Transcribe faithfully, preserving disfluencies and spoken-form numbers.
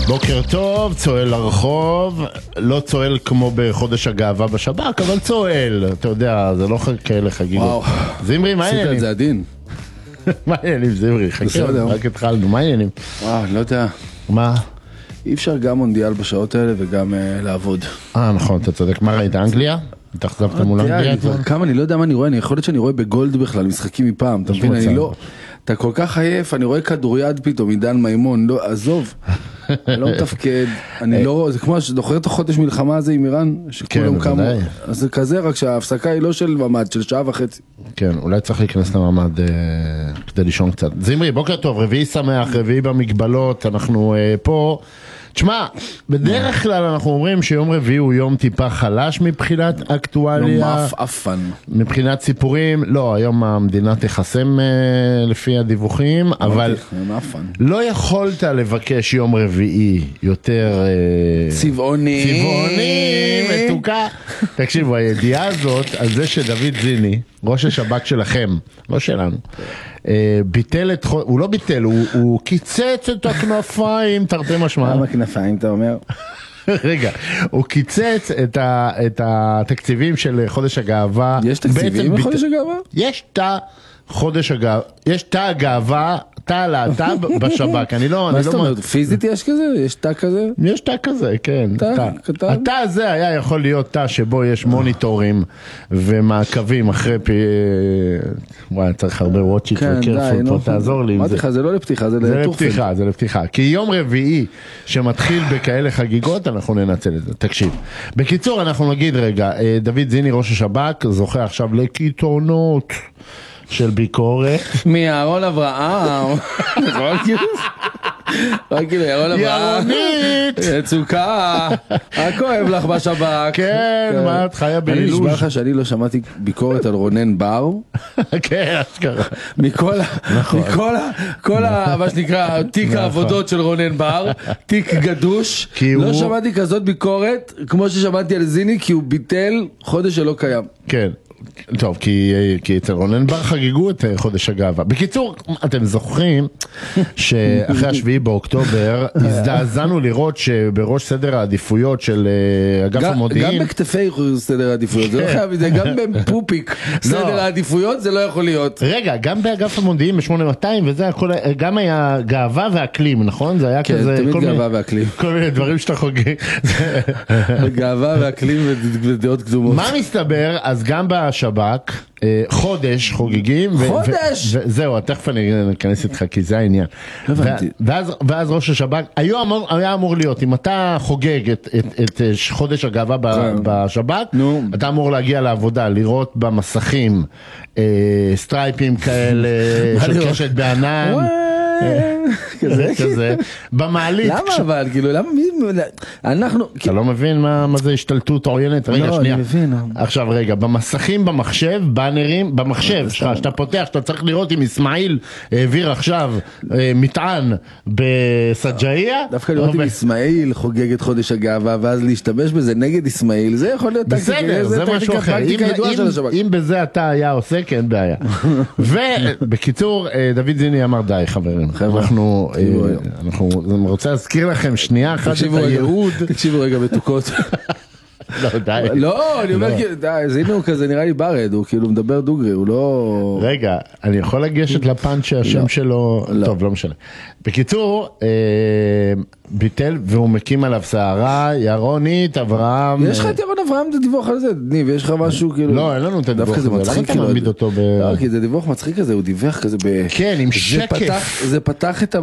בוקר טוב, צועל לרחוב, לא צועל כמו בחודש הגאווה בשב"כ, אבל צועל, אתה יודע, זה לא כאלה חגיגות. זמרי, מה העניינים? עשית את זה עדין. מה העניינים, זמרי? חכה, רק התחלנו, מה העניינים? וואו, לא יודע. מה? אי אפשר גם מונדיאל בשעות האלה וגם לעבוד. אה, נכון, אתה צודק. מה ראית, אנגליה? התאכזבת מול אנגליה? כמה, אני לא יודע מה אני רואה, אני יכול להיות שאני רואה בגולד בכלל, משחקים מפעם, אתה מבין, אני לא... אתה כל כך עייף, אני רואה כדוריד פתאום, עידן מימון, לא, עזוב, אני לא מתפקד, אני לא רואה, זה כמו שזוכר את החודש מלחמה הזה עם איראן, שכולם קמו, אז זה כזה, רק שההפסקה היא לא של ממד, של שעה וחצי. כן, אולי צריך להיכנס לממד כדי לישון קצת. זמרי, בוקר טוב, רביעי שמח, רביעי במגבלות, אנחנו פה, תשמע, בדרך כלל אנחנו אומרים שיום רביעי הוא יום טיפה חלש מבחינת אקטואליה. יום מאפן. מבחינת סיפורים, לא, היום המדינה תחסם לפי הדיווחים, אבל לא יכולת לבקש יום רביעי יותר צבעוני. צבעוני, מתוקה. תקשיבו, הידיעה הזאת על זה שדוד זיני, ראש השב"כ שלכם, לא שלנו, ביטל את, הוא לא ביטל, הוא, הוא קיצץ את הכנפיים, תרתי משמע. למה כנפיים, אתה אומר? רגע, הוא קיצץ את, ה, את התקציבים של חודש הגאווה. יש תקציבים בחודש הגאווה? יש תא חודש הגאווה, יש תא הגאווה, תא להט"ב בשב"כ. אני לא... מה זאת אומרת? פיזית יש כזה? יש תא כזה? יש תא כזה, כן. התא הזה היה יכול להיות תא שבו יש מוניטורים ומעקבים אחרי פי... וואי, צריך הרבה וואצ'יט וקרפול פה, תעזור לי עם זה. אמרתי לך, זה לא לפתיחה, זה לטורפל. זה לפתיחה, זה לפתיחה. כי יום רביעי שמתחיל בכאלה חגיגות, אנחנו ננצל את זה. תקשיב. בקיצור, אנחנו נגיד רגע, דוד זיני, ראש השב"כ, זוכה עכשיו לקיתונות של ביקורת. מירון אברהם. רק כאילו, ירון אברהם. ירונית. צוקה. הכואב לך בשב"כ. כן, מה את חיה באילוש? אני נשבע לך שאני לא שמעתי ביקורת על רונן בר. כן, אשכרה. מכל ה... מכל ה... כל ה... מה שנקרא, תיק העבודות של רונן בר. תיק גדוש. לא שמעתי כזאת ביקורת כמו ששמעתי על זיני, כי הוא ביטל חודש שלא קיים. כן. טוב, כי, כי אצל רונן בר חגיגו את חודש הגאווה. בקיצור, אתם זוכרים שאחרי השביעי באוקטובר הזדעזענו לראות שבראש סדר העדיפויות של אגף המודיעין... גם בכתפי סדר העדיפויות, זה לא חייב, זה גם בפופיק סדר העדיפויות, זה לא יכול להיות. רגע, גם באגף המודיעין ב-שמונה מאתיים, וזה הכל, גם היה גאווה ואקלים, נכון? זה היה כזה... כן, תמיד גאווה ואקלים. כל מיני דברים שאתה חוגג. גאווה ואקלים ודעות קדומות. מה מסתבר? אז גם השב"כ, חודש חוגגים. חודש? זהו, תכף אני אכנס איתך, כי זה העניין. ואז ראש השב"כ, היה אמור להיות, אם אתה חוגג את חודש הגאווה בשב"כ, אתה אמור להגיע לעבודה, לראות במסכים סטרייפים כאלה, של קשת בענן. כזה כזה במעלית. למה אבל כאילו למה אנחנו אתה לא מבין מה זה השתלטות עוינת? רגע שנייה, עכשיו רגע, במסכים במחשב, באנרים במחשב שלך, שאתה פותח, שאתה צריך לראות אם אסמאעיל העביר עכשיו מטען בסג'איה, דווקא לראות אם אסמאעיל חוגג את חודש הגאווה ואז להשתמש בזה נגד אסמאעיל, זה יכול להיות בסדר, זה משהו אחר. אם בזה אתה היה עושה, כן בעיה. ובקיצור דוד זיני אמר די חברים, אנחנו, אנחנו רוצה להזכיר לכם שנייה אחת את הייעוד. תקשיבו רגע מתוקות. לא, די. לא, אני אומר, די, זיני הוא כזה נראה לי ברד, הוא כאילו מדבר דוגרי, הוא לא... רגע, אני יכול לגשת לפאנץ' שהשם שלו... טוב, לא משנה. בקיצור, ביטל והוא מקים עליו סערה, ירונית, אברהם... יש לך את ירון אברהם, זה דיווח על זה, ניב, יש לך משהו כאילו... לא, אין לנו את הדיווח הזה, למה אתה מעמיד אותו ב... לא, כי זה דיווח מצחיק כזה, הוא דיווח כזה ב... כן, עם שקף. זה פתח את...